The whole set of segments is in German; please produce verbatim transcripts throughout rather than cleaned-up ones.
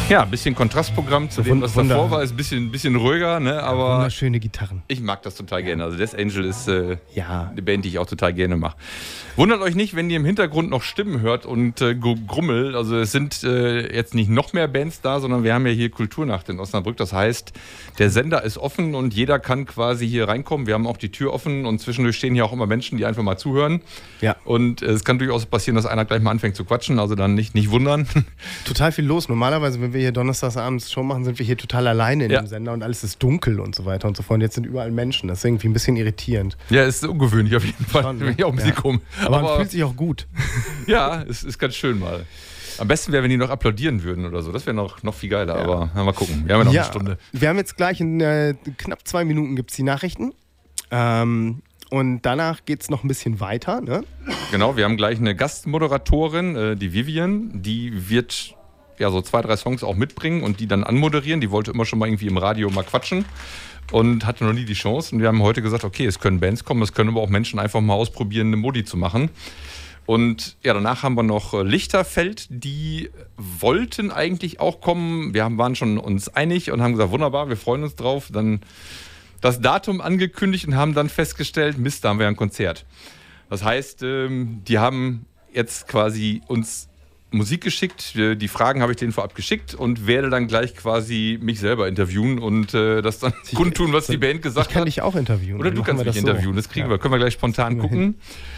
Ja, ein bisschen Kontrastprogramm zu dem, was Wunder- davor war. Ist ein bisschen, bisschen ruhiger, ne? Aber Wunderschöne Gitarren. ich mag das total gerne. Also Death Angel ist äh, Ja. eine Band, die ich auch total gerne mache. Wundert euch nicht, wenn ihr im Hintergrund noch Stimmen hört und äh, Grummel. Also es sind äh, jetzt nicht noch mehr Bands da, sondern wir haben ja hier Kulturnacht in Osnabrück. Das heißt, der Sender ist offen und jeder kann quasi hier reinkommen. Wir haben auch die Tür offen und zwischendurch stehen hier auch immer Menschen, die einfach mal zuhören. Ja. Und äh, es kann durchaus passieren, dass einer gleich mal anfängt zu quatschen. Also dann nicht, nicht wundern. Total viel los. Normalerweise, wenn wir hier donnerstags abends Show machen, sind wir hier total alleine in Ja. dem Sender und alles ist dunkel und so weiter und so fort. Und jetzt sind überall Menschen. Das ist irgendwie ein bisschen irritierend. Ja, ist ungewöhnlich auf jeden Fall. Schon, ne? Finde ich auch ein bisschen Ja. komisch. Aber, man fühlt sich auch gut. Ja, es ist ganz schön mal. Am besten wäre, wenn die noch applaudieren würden oder so. Das wäre noch, noch viel geiler. Ja. Aber na, mal gucken. Wir haben ja noch Ja, eine Stunde. wir haben jetzt gleich in äh, knapp zwei Minuten gibt es die Nachrichten. Ähm, und danach geht es noch ein bisschen weiter. Ne? Genau, wir haben gleich eine Gastmoderatorin, äh, die Vivian. Die wird ja so zwei, drei Songs auch mitbringen und die dann anmoderieren. Die wollte immer schon mal irgendwie im Radio mal quatschen und hatte noch nie die Chance. Und wir haben heute gesagt, okay, es können Bands kommen, es können aber auch Menschen einfach mal ausprobieren, eine Modi zu machen. Und ja, danach haben wir noch äh, Lichterfeld, die wollten eigentlich auch kommen. Wir haben, waren schon uns einig und haben gesagt, wunderbar, wir freuen uns drauf. Dann das Datum angekündigt und haben dann festgestellt, Mist, da haben wir ein Konzert. Das heißt, ähm, die haben jetzt quasi uns Musik geschickt. Die Fragen habe ich denen vorab geschickt und werde dann gleich quasi mich selber interviewen und äh, das dann Ich- kundtun, was die Band gesagt Ich kann hat. dich auch interviewen. Oder Dann du machen kannst wir mich das so. interviewen, das kriegen Ja. wir. Können wir gleich spontan Kriegen wir gucken. hin.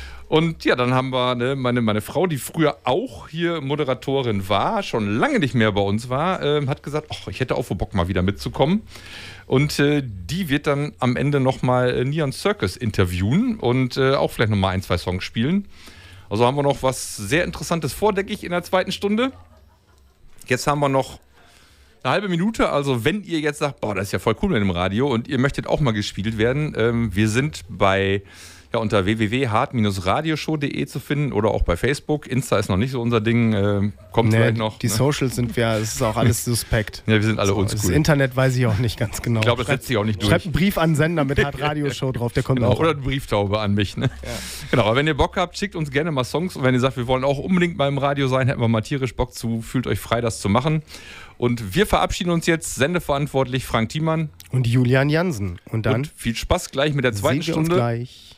Und ja, dann haben wir ne, meine, meine Frau, die früher auch hier Moderatorin war, schon lange nicht mehr bei uns war, ähm, hat gesagt, ach, ich hätte auch wohl Bock mal wieder mitzukommen. Und äh, die wird dann am Ende nochmal äh, Neon Circus interviewen und äh, auch vielleicht nochmal ein, zwei Songs spielen. Also haben wir noch was sehr Interessantes vor, denke ich, in der zweiten Stunde. Jetzt haben wir noch eine halbe Minute. Also wenn ihr jetzt sagt, boah, das ist ja voll cool mit dem Radio und ihr möchtet auch mal gespielt werden, ähm, wir sind bei ja, unter w w w punkt hart Bindestrich radioshow punkt de zu finden oder auch bei Facebook. Insta ist noch nicht so unser Ding, äh, kommt Nee, vielleicht noch. die ne? Socials sind wir, es ist auch alles suspekt. Ja, wir sind alle So, das oldschool. Internet weiß ich auch nicht ganz genau. Ich glaube, das setzt sich auch nicht durch. Schreibt einen Brief an Sender mit Hard Radio Show drauf, der kommt Genau, auch. oder eine Brieftaube an mich. Ne? Ja. Genau, aber wenn ihr Bock habt, schickt uns gerne mal Songs. Und wenn ihr sagt, wir wollen auch unbedingt mal im Radio sein, hätten wir mal tierisch Bock zu, fühlt euch frei, das zu machen. Und wir verabschieden uns jetzt, sendeverantwortlich Frank Thiemann. Und Julian Jansen. Und dann Und viel Spaß gleich mit der zweiten sehen wir uns Stunde. gleich.